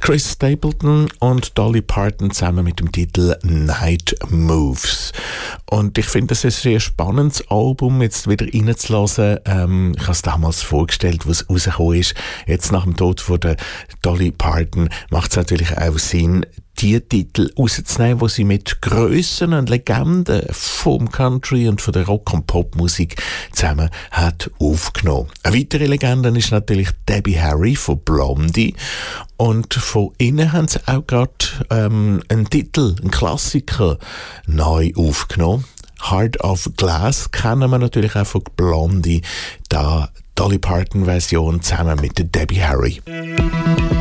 Chris Stapleton und Dolly Parton zusammen mit dem Titel Night Moves. Und ich finde, das ist ein sehr spannendes Album, jetzt wieder reinzulassen. Ich habe es damals vorgestellt, wo es rausgekommen ist. Jetzt nach dem Tod von der Dolly Parton macht es natürlich auch Sinn, die Titel rauszunehmen, die sie mit Grössen und Legenden vom Country und von der Rock- und Popmusik zusammen hat aufgenommen. Eine weitere Legende ist natürlich Debbie Harry von Blondie. Und von ihnen haben sie auch gerade einen Titel, einen Klassiker, neu aufgenommen. Heart of Glass kennen wir natürlich auch von Blondie, da Dolly Parton Version zusammen mit der Debbie Harry.